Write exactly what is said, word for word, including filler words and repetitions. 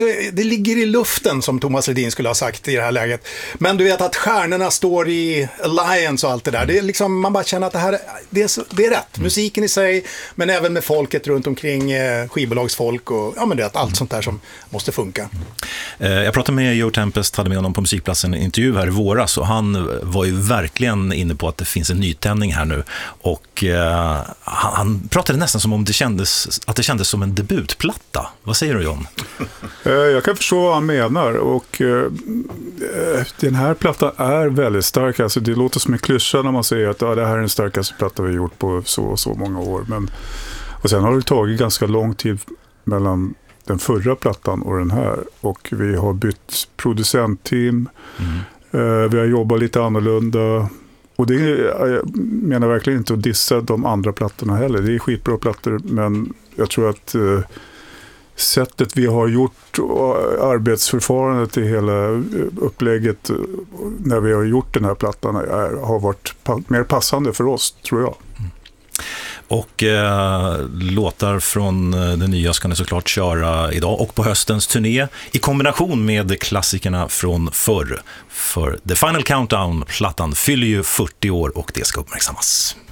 det ligger i luften, som Thomas Ledin skulle ha sagt i det här läget. Men du vet att stjärnorna står i alliance och allt det där. Det är liksom, man bara känner att det här det är, så, det är rätt. Musiken i sig, men även med folket runt omkring, eh, skivbolagsfolk och ja, men det är allt sånt där som måste funka. Jag pratade med Joe Tempest, hade med honom på Musikplatsen en intervju här i våras, och han var ju verkligen inne på att det finns en nytändning här nu, och eh, han, han pratade nästan som om det kändes, att det kändes som en debutplatta. Vad säger du, John? Jag kan förstå vad han menar, och eh, den här plattan är väldigt stark. Alltså, det låter som en klyscha när man säger att ja, det här är den starkaste platta vi har gjort på så och så många år. Men, och sen har det tagit ganska lång tid mellan den förra plattan och den här, och vi har bytt producentteam, mm. eh, vi har jobbat lite annorlunda, och det är, jag menar verkligen inte att dissa de andra plattorna heller. Det är skitbra plattor, men jag tror att eh, sättet vi har gjort arbetsförfarandet i hela upplägget när vi har gjort den här plattan är, har varit pa- mer passande för oss, tror jag. Mm. Och eh, låtar från det nya ska ni såklart köra idag och på höstens turné i kombination med klassikerna från förr. För The Final Countdown-plattan fyller ju fyrtio år och det ska uppmärksammas.